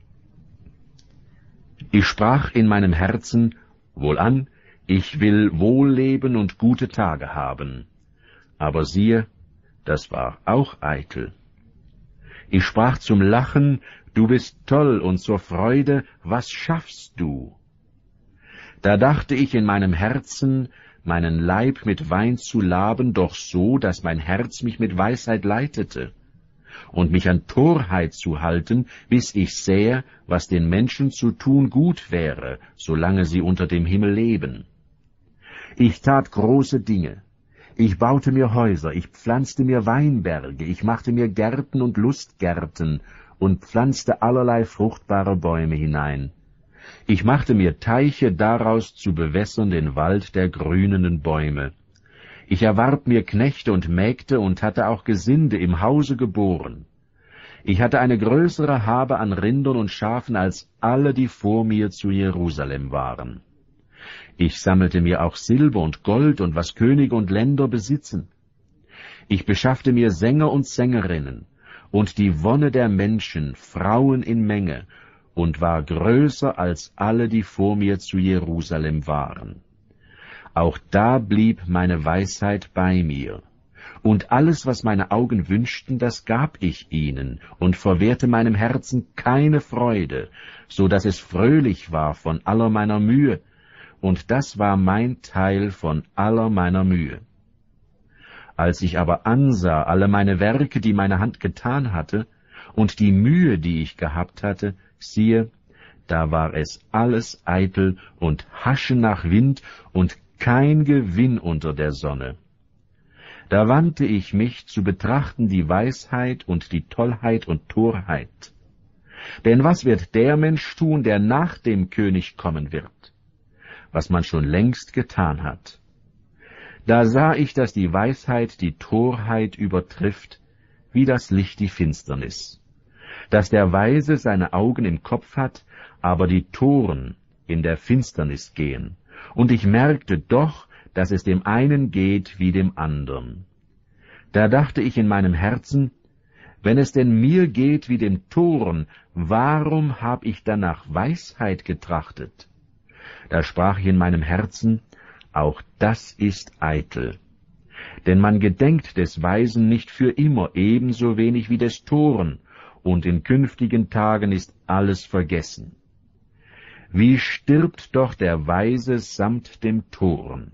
S2: Ich sprach in meinem Herzen, wohlan, ich will wohl leben und gute Tage haben. Aber siehe, das war auch eitel. Ich sprach zum Lachen, du bist toll, und zur Freude, was schaffst du? Da dachte ich in meinem Herzen, meinen Leib mit Wein zu laben, doch so, dass mein Herz mich mit Weisheit leitete, und mich an Torheit zu halten, bis ich sähe, was den Menschen zu tun gut wäre, solange sie unter dem Himmel leben. Ich tat große Dinge. Ich baute mir Häuser, ich pflanzte mir Weinberge, ich machte mir Gärten und Lustgärten und pflanzte allerlei fruchtbare Bäume hinein. Ich machte mir Teiche daraus zu bewässern den Wald der grünenden Bäume. Ich erwarb mir Knechte und Mägde und hatte auch Gesinde im Hause geboren. Ich hatte eine größere Habe an Rindern und Schafen als alle, die vor mir zu Jerusalem waren. Ich sammelte mir auch Silber und Gold und was Könige und Länder besitzen. Ich beschaffte mir Sänger und Sängerinnen und die Wonne der Menschen, Frauen in Menge, und war größer als alle, die vor mir zu Jerusalem waren. Auch da blieb meine Weisheit bei mir. Und alles, was meine Augen wünschten, das gab ich ihnen, und verwehrte meinem Herzen keine Freude, so dass es fröhlich war von aller meiner Mühe, und das war mein Teil von aller meiner Mühe. Als ich aber ansah alle meine Werke, die meine Hand getan hatte, und die Mühe, die ich gehabt hatte, siehe, da war es alles eitel und Haschen nach Wind und kein Gewinn unter der Sonne. Da wandte ich mich zu betrachten die Weisheit und die Tollheit und Torheit. Denn was wird der Mensch tun, der nach dem König kommen wird? Was man schon längst getan hat. Da sah ich, dass die Weisheit die Torheit übertrifft, wie das Licht die Finsternis. Dass der Weise seine Augen im Kopf hat, aber die Toren in der Finsternis gehen. Und ich merkte doch, dass es dem einen geht wie dem andern. Da dachte ich in meinem Herzen, wenn es denn mir geht wie dem Toren, warum hab ich dann nach Weisheit getrachtet? Da sprach ich in meinem Herzen, auch das ist eitel. Denn man gedenkt des Weisen nicht für immer, ebenso wenig wie des Toren, und in künftigen Tagen ist alles vergessen. Wie stirbt doch der Weise samt dem Toren?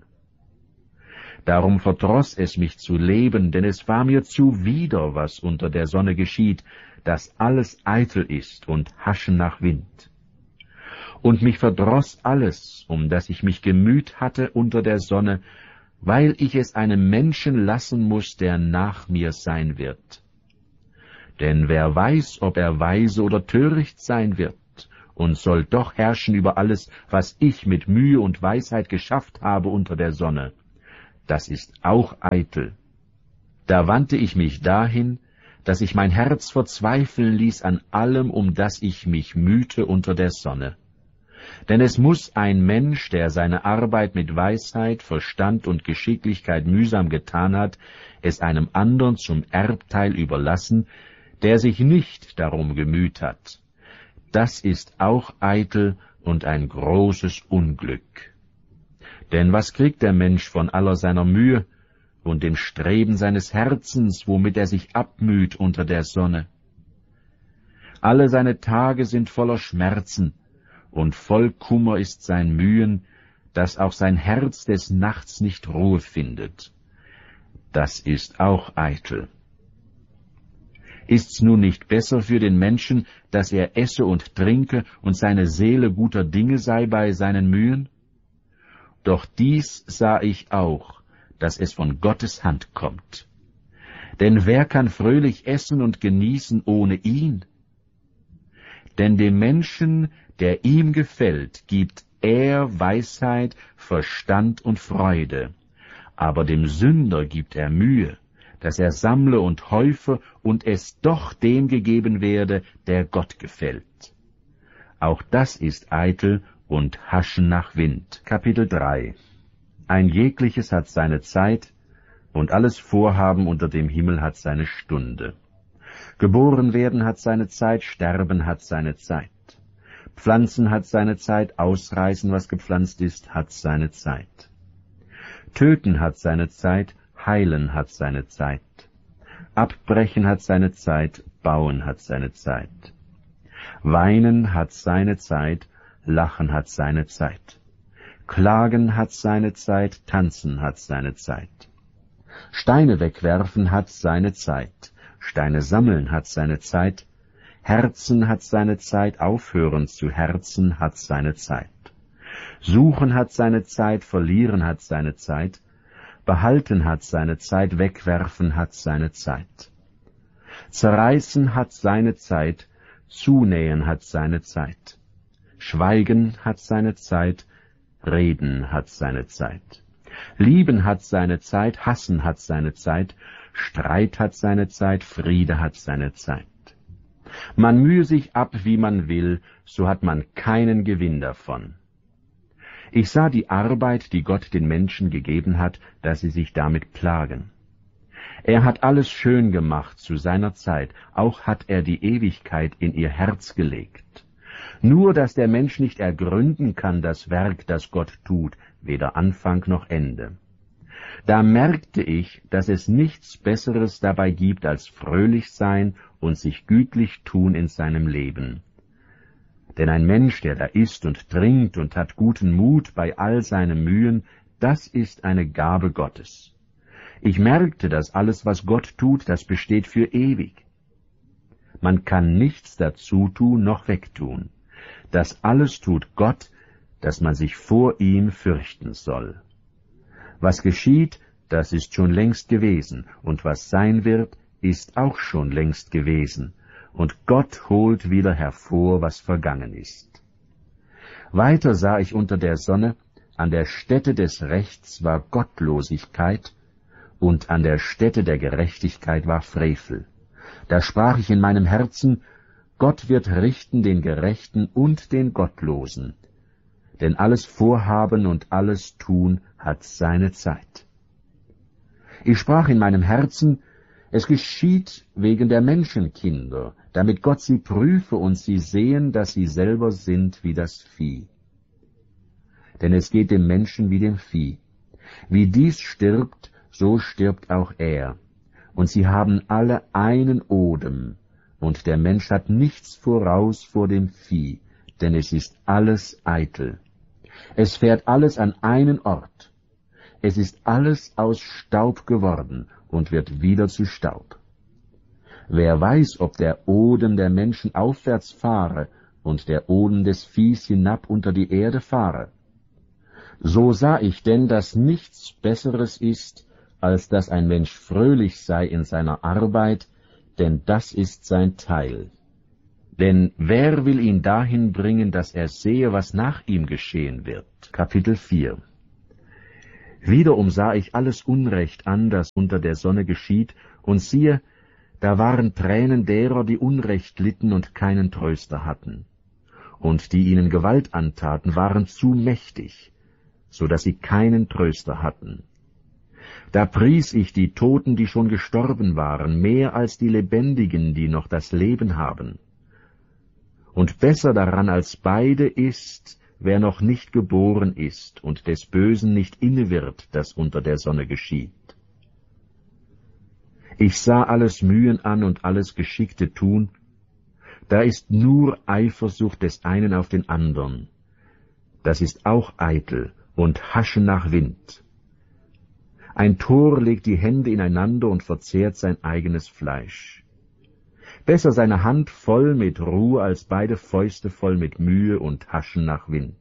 S2: Darum verdroß es mich zu leben, denn es war mir zuwider, was unter der Sonne geschieht, dass alles eitel ist und Haschen nach Wind. Und mich verdroß alles, um das ich mich gemüht hatte unter der Sonne, weil ich es einem Menschen lassen muß, der nach mir sein wird. Denn wer weiß, ob er weise oder töricht sein wird, und soll doch herrschen über alles, was ich mit Mühe und Weisheit geschafft habe unter der Sonne. Das ist auch eitel. Da wandte ich mich dahin, dass ich mein Herz verzweifeln ließ an allem, um das ich mich mühte unter der Sonne. Denn es muß ein Mensch, der seine Arbeit mit Weisheit, Verstand und Geschicklichkeit mühsam getan hat, es einem andern zum Erbteil überlassen, der sich nicht darum gemüht hat. Das ist auch eitel und ein großes Unglück. Denn was kriegt der Mensch von aller seiner Mühe und dem Streben seines Herzens, womit er sich abmüht unter der Sonne? Alle seine Tage sind voller Schmerzen, und voll Kummer ist sein Mühen, dass auch sein Herz des Nachts nicht Ruhe findet. Das ist auch eitel. Ist's nun nicht besser für den Menschen, dass er esse und trinke und seine Seele guter Dinge sei bei seinen Mühen? Doch dies sah ich auch, dass es von Gottes Hand kommt. Denn wer kann fröhlich essen und genießen ohne ihn? Denn dem Menschen, der ihm gefällt, gibt er Weisheit, Verstand und Freude. Aber dem Sünder gibt er Mühe, dass er sammle und häufe und es doch dem gegeben werde, der Gott gefällt. Auch das ist eitel und Haschen nach Wind. Kapitel drei. Ein jegliches hat seine Zeit, und alles Vorhaben unter dem Himmel hat seine Stunde. Geboren werden hat seine Zeit, sterben hat seine Zeit. Pflanzen hat seine Zeit, ausreißen, was gepflanzt ist, hat seine Zeit. Töten hat seine Zeit, heilen hat seine Zeit. Abbrechen hat seine Zeit, bauen hat seine Zeit. Weinen hat seine Zeit, lachen hat seine Zeit. Klagen hat seine Zeit, tanzen hat seine Zeit. Steine wegwerfen hat seine Zeit, Steine sammeln hat seine Zeit, Herzen hat seine Zeit, aufhören zu herzen hat seine Zeit. Suchen hat seine Zeit, verlieren hat seine Zeit, behalten hat seine Zeit, wegwerfen hat seine Zeit. Zerreißen hat seine Zeit, zunähen hat seine Zeit. Schweigen hat seine Zeit, reden hat seine Zeit. Lieben hat seine Zeit, hassen hat seine Zeit, Streit hat seine Zeit, Friede hat seine Zeit. Man mühe sich ab, wie man will, so hat man keinen Gewinn davon. Ich sah die Arbeit, die Gott den Menschen gegeben hat, dass sie sich damit plagen. Er hat alles schön gemacht zu seiner Zeit, auch hat er die Ewigkeit in ihr Herz gelegt. Nur, dass der Mensch nicht ergründen kann das Werk, das Gott tut, weder Anfang noch Ende. Da merkte ich, dass es nichts Besseres dabei gibt, als fröhlich sein und sich gütlich tun in seinem Leben. Denn ein Mensch, der da isst und trinkt und hat guten Mut bei all seinen Mühen, das ist eine Gabe Gottes. Ich merkte, dass alles, was Gott tut, das besteht für ewig. Man kann nichts dazu tun noch wegtun. Das alles tut Gott, dass man sich vor ihm fürchten soll. Was geschieht, das ist schon längst gewesen, und was sein wird, ist auch schon längst gewesen, und Gott holt wieder hervor, was vergangen ist. Weiter sah ich unter der Sonne, an der Stätte des Rechts war Gottlosigkeit, und an der Stätte der Gerechtigkeit war Frevel. Da sprach ich in meinem Herzen, Gott wird richten den Gerechten und den Gottlosen, denn alles Vorhaben und alles Tun hat seine Zeit. Ich sprach in meinem Herzen, es geschieht wegen der Menschenkinder, damit Gott sie prüfe und sie sehen, dass sie selber sind wie das Vieh. Denn es geht dem Menschen wie dem Vieh. Wie dies stirbt, so stirbt auch er. Und sie haben alle einen Odem, und der Mensch hat nichts voraus vor dem Vieh, denn es ist alles eitel. Es fährt alles an einen Ort. Es ist alles aus Staub geworden und wird wieder zu Staub. Wer weiß, ob der Odem der Menschen aufwärts fahre und der Odem des Viehs hinab unter die Erde fahre? So sah ich denn, dass nichts Besseres ist, als dass ein Mensch fröhlich sei in seiner Arbeit, denn das ist sein Teil. Denn wer will ihn dahin bringen, dass er sehe, was nach ihm geschehen wird? Kapitel vier. Wiederum sah ich alles Unrecht an, das unter der Sonne geschieht, und siehe, da waren Tränen derer, die Unrecht litten und keinen Tröster hatten. Und die ihnen Gewalt antaten, waren zu mächtig, so dass sie keinen Tröster hatten. Da pries ich die Toten, die schon gestorben waren, mehr als die Lebendigen, die noch das Leben haben. Und besser daran als beide ist, wer noch nicht geboren ist und des Bösen nicht inne wird, das unter der Sonne geschieht. Ich sah alles Mühen an und alles geschickte Tun, da ist nur Eifersucht des einen auf den andern. Das ist auch eitel und Haschen nach Wind. Ein Tor legt die Hände ineinander und verzehrt sein eigenes Fleisch. Besser seine Hand voll mit Ruhe als beide Fäuste voll mit Mühe und Haschen nach Wind.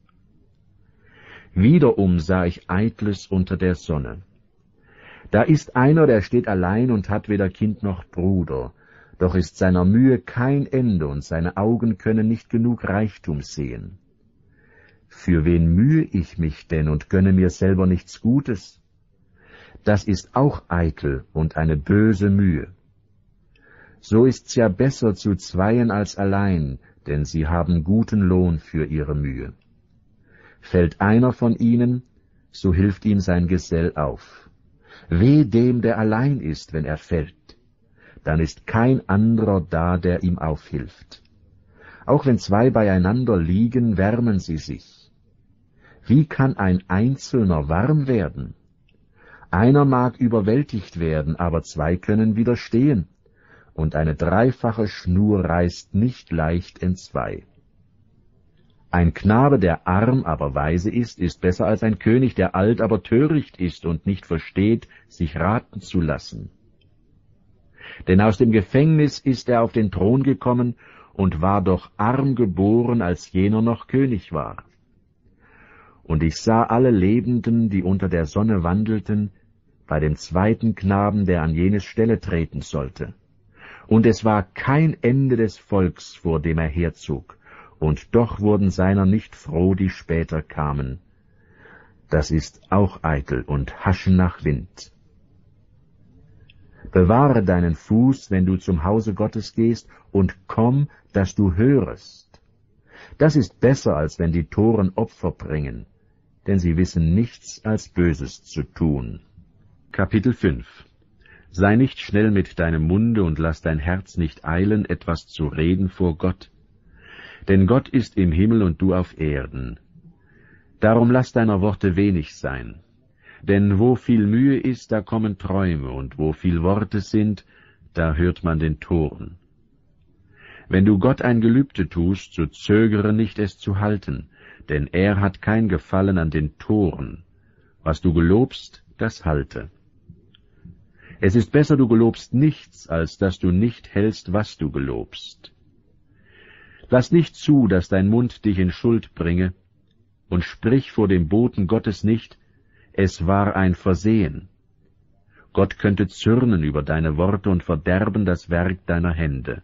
S2: Wiederum sah ich Eitles unter der Sonne. Da ist einer, der steht allein und hat weder Kind noch Bruder, doch ist seiner Mühe kein Ende und seine Augen können nicht genug Reichtum sehen. Für wen mühe ich mich denn und gönne mir selber nichts Gutes? Das ist auch eitel und eine böse Mühe. So ist's ja besser zu zweien als allein, denn sie haben guten Lohn für ihre Mühe. Fällt einer von ihnen, so hilft ihm sein Gesell auf. Weh dem, der allein ist, wenn er fällt, dann ist kein anderer da, der ihm aufhilft. Auch wenn zwei beieinander liegen, wärmen sie sich. Wie kann ein Einzelner warm werden? Einer mag überwältigt werden, aber zwei können widerstehen, und eine dreifache Schnur reißt nicht leicht entzwei. Ein Knabe, der arm, aber weise ist, ist besser als ein König, der alt, aber töricht ist und nicht versteht, sich raten zu lassen. Denn aus dem Gefängnis ist er auf den Thron gekommen und war doch arm geboren, als jener noch König war. Und ich sah alle Lebenden, die unter der Sonne wandelten, bei dem zweiten Knaben, der an jene Stelle treten sollte. Und es war kein Ende des Volks, vor dem er herzog, und doch wurden seiner nicht froh, die später kamen. Das ist auch eitel und Haschen nach Wind. Bewahre deinen Fuß, wenn du zum Hause Gottes gehst, und komm, dass du hörest. Das ist besser, als wenn die Toren Opfer bringen, denn sie wissen nichts als Böses zu tun. Kapitel fünf. Sei nicht schnell mit deinem Munde und lass dein Herz nicht eilen, etwas zu reden vor Gott. Denn Gott ist im Himmel und du auf Erden. Darum lass deiner Worte wenig sein. Denn wo viel Mühe ist, da kommen Träume, und wo viel Worte sind, da hört man den Toren. Wenn du Gott ein Gelübde tust, so zögere nicht, es zu halten, denn er hat kein Gefallen an den Toren. Was du gelobst, das halte. Es ist besser, du gelobst nichts, als dass du nicht hältst, was du gelobst. Lass nicht zu, dass dein Mund dich in Schuld bringe, und sprich vor dem Boten Gottes nicht, es war ein Versehen. Gott könnte zürnen über deine Worte und verderben das Werk deiner Hände.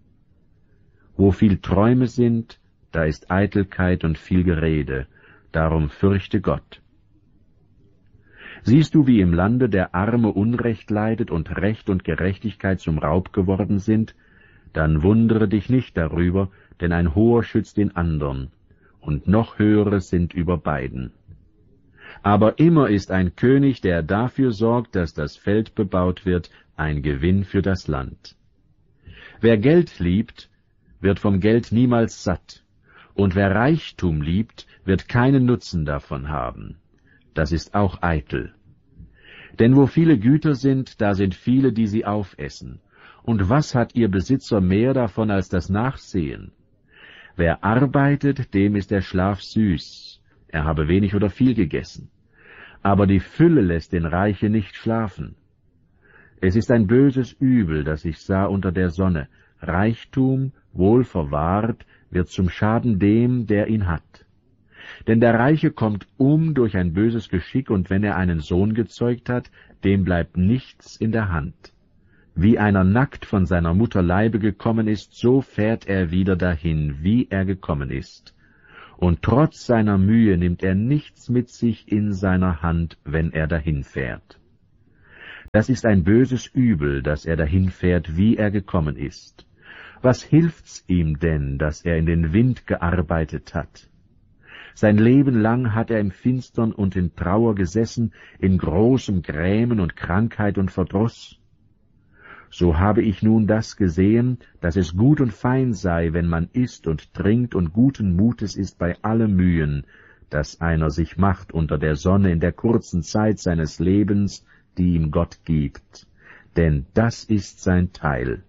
S2: Wo viel Träume sind, da ist Eitelkeit und viel Gerede, darum fürchte Gott. Siehst du, wie im Lande der Arme Unrecht leidet und Recht und Gerechtigkeit zum Raub geworden sind, dann wundere dich nicht darüber, denn ein Hoher schützt den andern, und noch Höhere sind über beiden. Aber immer ist ein König, der dafür sorgt, dass das Feld bebaut wird, ein Gewinn für das Land. Wer Geld liebt, wird vom Geld niemals satt, und wer Reichtum liebt, wird keinen Nutzen davon haben. Das ist auch eitel. Denn wo viele Güter sind, da sind viele, die sie aufessen. Und was hat ihr Besitzer mehr davon als das Nachsehen? Wer arbeitet, dem ist der Schlaf süß, er habe wenig oder viel gegessen. Aber die Fülle lässt den Reiche nicht schlafen. Es ist ein böses Übel, das ich sah unter der Sonne. Reichtum, wohl verwahrt, wird zum Schaden dem, der ihn hat. Denn der Reiche kommt um durch ein böses Geschick, und wenn er einen Sohn gezeugt hat, dem bleibt nichts in der Hand. Wie einer nackt von seiner Mutter Leibe gekommen ist, so fährt er wieder dahin, wie er gekommen ist. Und trotz seiner Mühe nimmt er nichts mit sich in seiner Hand, wenn er dahinfährt. Das ist ein böses Übel, dass er dahinfährt, wie er gekommen ist. Was hilft's ihm denn, dass er in den Wind gearbeitet hat? Sein Leben lang hat er im Finstern und in Trauer gesessen, in großem Grämen und Krankheit und Verdruss. So habe ich nun das gesehen, dass es gut und fein sei, wenn man isst und trinkt und guten Mutes ist bei allem Mühen, das einer sich macht unter der Sonne in der kurzen Zeit seines Lebens, die ihm Gott gibt. Denn das ist sein Teil.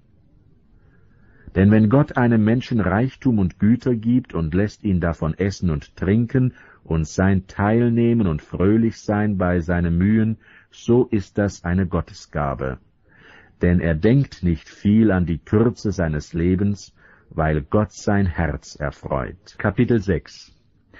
S2: Denn wenn Gott einem Menschen Reichtum und Güter gibt und lässt ihn davon essen und trinken und sein Teil nehmen und fröhlich sein bei seinen Mühen, so ist das eine Gottesgabe. Denn er denkt nicht viel an die Kürze seines Lebens, weil Gott sein Herz erfreut. Kapitel sechs.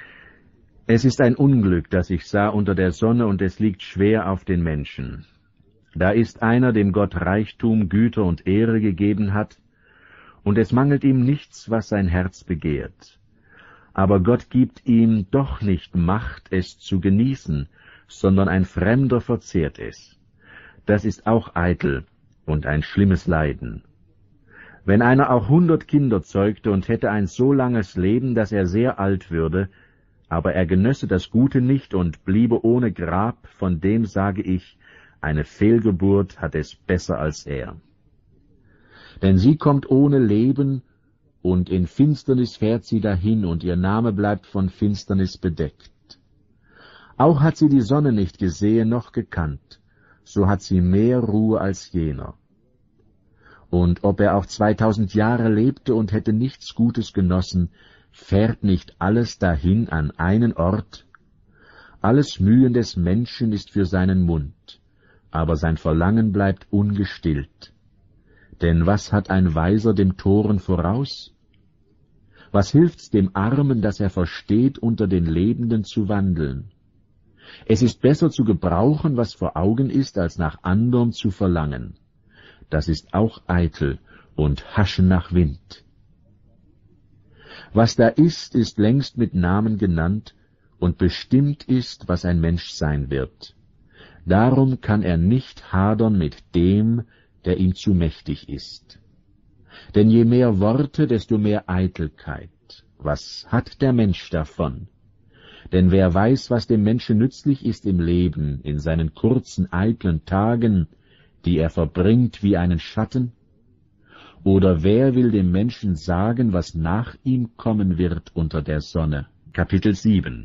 S2: Es ist ein Unglück, das ich sah unter der Sonne, und es liegt schwer auf den Menschen. Da ist einer, dem Gott Reichtum, Güter und Ehre gegeben hat, und es mangelt ihm nichts, was sein Herz begehrt. Aber Gott gibt ihm doch nicht Macht, es zu genießen, sondern ein Fremder verzehrt es. Das ist auch eitel und ein schlimmes Leiden. Wenn einer auch hundert Kinder zeugte und hätte ein so langes Leben, dass er sehr alt würde, aber er genösse das Gute nicht und bliebe ohne Grab, von dem sage ich, eine Fehlgeburt hat es besser als er. Denn sie kommt ohne Leben, und in Finsternis fährt sie dahin, und ihr Name bleibt von Finsternis bedeckt. Auch hat sie die Sonne nicht gesehen noch gekannt, so hat sie mehr Ruhe als jener. Und ob er auch zweitausend Jahre lebte und hätte nichts Gutes genossen, fährt nicht alles dahin an einen Ort? Alles Mühen des Menschen ist für seinen Mund, aber sein Verlangen bleibt ungestillt. Denn was hat ein Weiser dem Toren voraus? Was hilft's dem Armen, dass er versteht, unter den Lebenden zu wandeln? Es ist besser zu gebrauchen, was vor Augen ist, als nach anderem zu verlangen. Das ist auch eitel und Haschen nach Wind. Was da ist, ist längst mit Namen genannt, und bestimmt ist, was ein Mensch sein wird. Darum kann er nicht hadern mit dem, der ihm zu mächtig ist. Denn je mehr Worte, desto mehr Eitelkeit. Was hat der Mensch davon? Denn wer weiß, was dem Menschen nützlich ist im Leben, in seinen kurzen, eitlen Tagen, die er verbringt wie einen Schatten? Oder wer will dem Menschen sagen, was nach ihm kommen wird unter der Sonne? Kapitel sieben.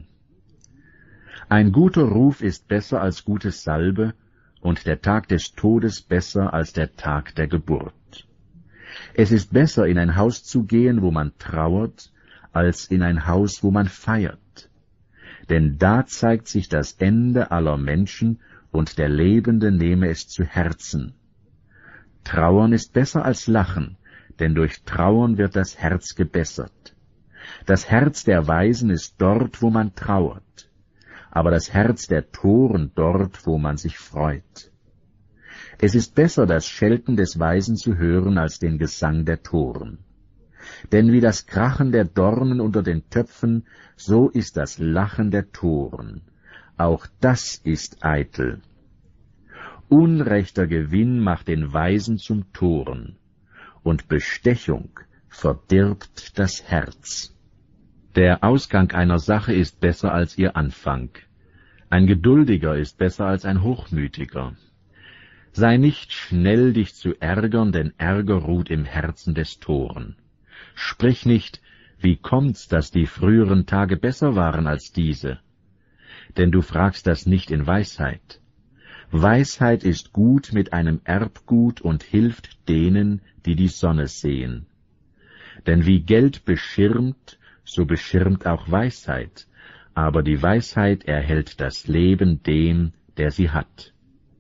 S2: Ein guter Ruf ist besser als gute Salbe, und der Tag des Todes besser als der Tag der Geburt. Es ist besser, in ein Haus zu gehen, wo man trauert, als in ein Haus, wo man feiert. Denn da zeigt sich das Ende aller Menschen, und der Lebende nehme es zu Herzen. Trauern ist besser als Lachen, denn durch Trauern wird das Herz gebessert. Das Herz der Weisen ist dort, wo man trauert, aber das Herz der Toren dort, wo man sich freut. Es ist besser, das Schelten des Weisen zu hören, als den Gesang der Toren. Denn wie das Krachen der Dornen unter den Töpfen, so ist das Lachen der Toren. Auch das ist eitel. Unrechter Gewinn macht den Weisen zum Toren, und Bestechung verdirbt das Herz. Der Ausgang einer Sache ist besser als ihr Anfang. Ein Geduldiger ist besser als ein Hochmütiger. Sei nicht schnell, dich zu ärgern, denn Ärger ruht im Herzen des Toren. Sprich nicht, wie kommt's, dass die früheren Tage besser waren als diese? Denn du fragst das nicht in Weisheit. Weisheit ist gut mit einem Erbgut und hilft denen, die die Sonne sehen. Denn wie Geld beschirmt, so beschirmt auch Weisheit, aber die Weisheit erhält das Leben dem, der sie hat.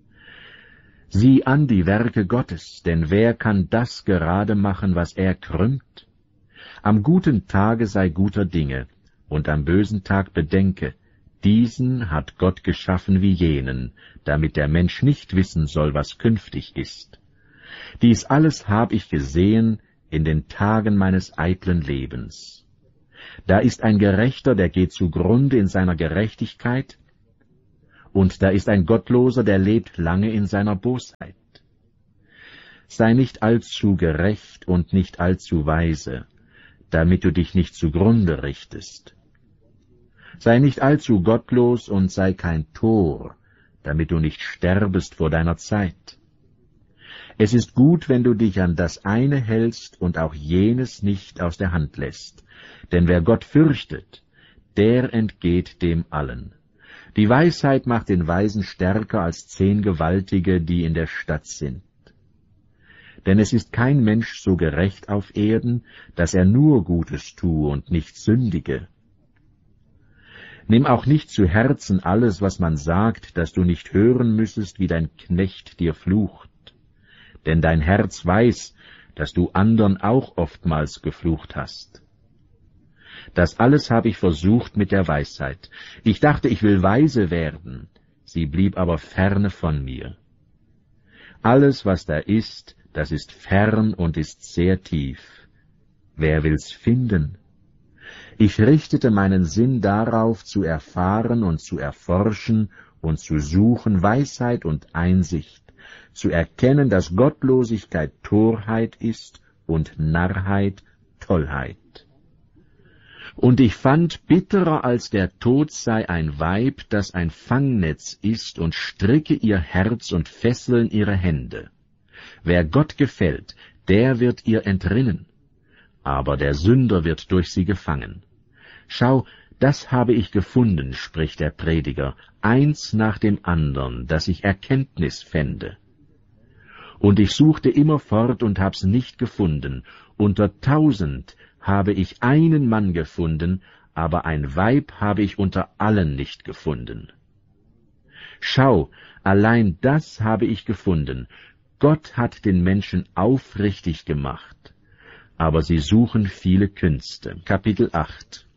S2: Sieh an die Werke Gottes, denn wer kann das gerade machen, was er krümmt? Am guten Tage sei guter Dinge, und am bösen Tag bedenke, diesen hat Gott geschaffen wie jenen, damit der Mensch nicht wissen soll, was künftig ist. Dies alles hab ich gesehen in den Tagen meines eitlen Lebens. Da ist ein Gerechter, der geht zugrunde in seiner Gerechtigkeit, und da ist ein Gottloser, der lebt lange in seiner Bosheit. Sei nicht allzu gerecht und nicht allzu weise, damit du dich nicht zugrunde richtest. Sei nicht allzu gottlos und sei kein Tor, damit du nicht sterbest vor deiner Zeit. Es ist gut, wenn du dich an das eine hältst und auch jenes nicht aus der Hand lässt, denn wer Gott fürchtet, der entgeht dem allen. Die Weisheit macht den Weisen stärker als zehn Gewaltige, die in der Stadt sind. Denn es ist kein Mensch so gerecht auf Erden, dass er nur Gutes tue und nicht sündige. Nimm auch nicht zu Herzen alles, was man sagt, dass du nicht hören müssest, wie dein Knecht dir flucht. Denn dein Herz weiß, dass du andern auch oftmals geflucht hast. Das alles habe ich versucht mit der Weisheit. Ich dachte, ich will weise werden, sie blieb aber ferne von mir. Alles, was da ist, das ist fern und ist sehr tief. Wer will's finden? Ich richtete meinen Sinn darauf, zu erfahren und zu erforschen und zu suchen Weisheit und Einsicht, zu erkennen, dass Gottlosigkeit Torheit ist und Narrheit Tollheit. Und ich fand, bitterer als der Tod sei ein Weib, das ein Fangnetz ist und stricke ihr Herz und fesseln ihre Hände. Wer Gott gefällt, der wird ihr entrinnen, aber der Sünder wird durch sie gefangen. Schau, das habe ich gefunden, spricht der Prediger, eins nach dem andern, dass ich Erkenntnis fände. Und ich suchte immerfort und hab's nicht gefunden. Unter tausend habe ich einen Mann gefunden, aber ein Weib habe ich unter allen nicht gefunden. Schau, allein das habe ich gefunden. Gott hat den Menschen aufrichtig gemacht, aber sie suchen viele Künste. Kapitel acht.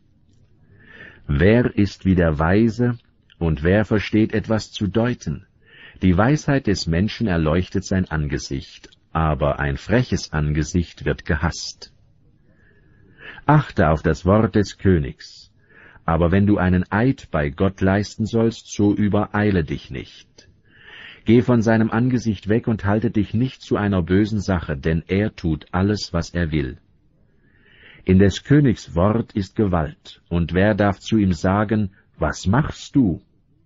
S2: Wer ist wie der Weise, und wer versteht etwas zu deuten? Die Weisheit des Menschen erleuchtet sein Angesicht, aber ein freches Angesicht wird gehasst. Achte auf das Wort des Königs, aber wenn du einen Eid bei Gott leisten sollst, so übereile dich nicht. Geh von seinem Angesicht weg und halte dich nicht zu einer bösen Sache, denn er tut alles, was er will. In des Königs Wort ist Gewalt, und wer darf zu ihm sagen, was machst du?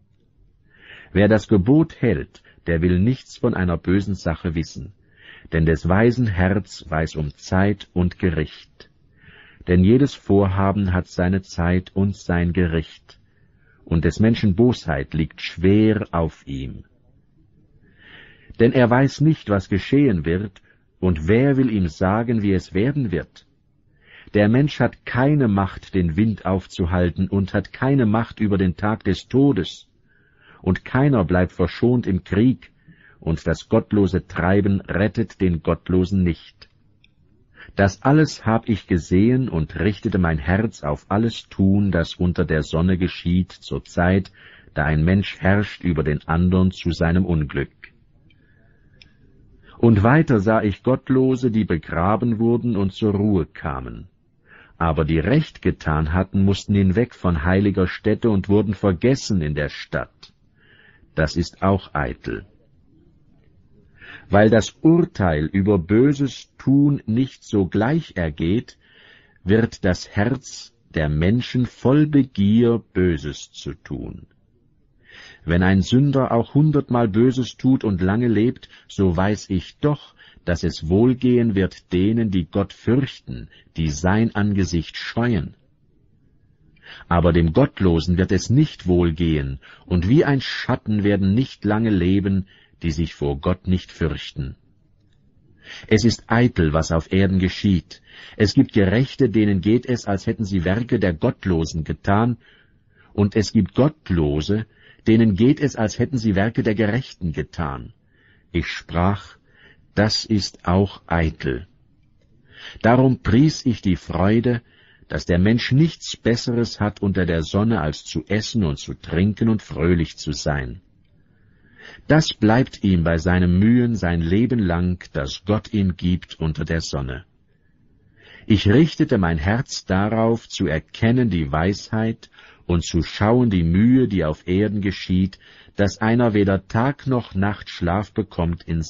S2: Wer das Gebot hält, der will nichts von einer bösen Sache wissen, denn des weisen Herz weiß um Zeit und Gericht. Denn jedes Vorhaben hat seine Zeit und sein Gericht, und des Menschen Bosheit liegt schwer auf ihm. Denn er weiß nicht, was geschehen wird, und wer will ihm sagen, wie es werden wird? Der Mensch hat keine Macht, den Wind aufzuhalten, und hat keine Macht über den Tag des Todes. Und keiner bleibt verschont im Krieg, und das gottlose Treiben rettet den Gottlosen nicht. Das alles hab ich gesehen und richtete mein Herz auf alles Tun, das unter der Sonne geschieht, zur Zeit, da ein Mensch herrscht über den andern zu seinem Unglück. Und weiter sah ich Gottlose, die begraben wurden und zur Ruhe kamen. Aber die Recht getan hatten, mussten hinweg von heiliger Stätte und wurden vergessen in der Stadt. Das ist auch eitel. Weil das Urteil über böses Tun nicht sogleich ergeht, wird das Herz der Menschen voll Begier, Böses zu tun. Wenn ein Sünder auch hundertmal Böses tut und lange lebt, so weiß ich doch, dass es wohlgehen wird denen, die Gott fürchten, die sein Angesicht scheuen. Aber dem Gottlosen wird es nicht wohlgehen, und wie ein Schatten werden nicht lange leben, die sich vor Gott nicht fürchten. Es ist eitel, was auf Erden geschieht. Es gibt Gerechte, denen geht es, als hätten sie Werke der Gottlosen getan, und es gibt Gottlose, denen geht es, als hätten sie Werke der Gerechten getan. Ich sprach, das ist auch eitel. Darum pries ich die Freude, dass der Mensch nichts Besseres hat unter der Sonne, als zu essen und zu trinken und fröhlich zu sein. Das bleibt ihm bei seinen Mühen sein Leben lang, das Gott ihm gibt unter der Sonne. Ich richtete mein Herz darauf, zu erkennen die Weisheit und zu schauen die Mühe, die auf Erden geschieht, dass einer weder Tag noch Nacht Schlaf bekommt in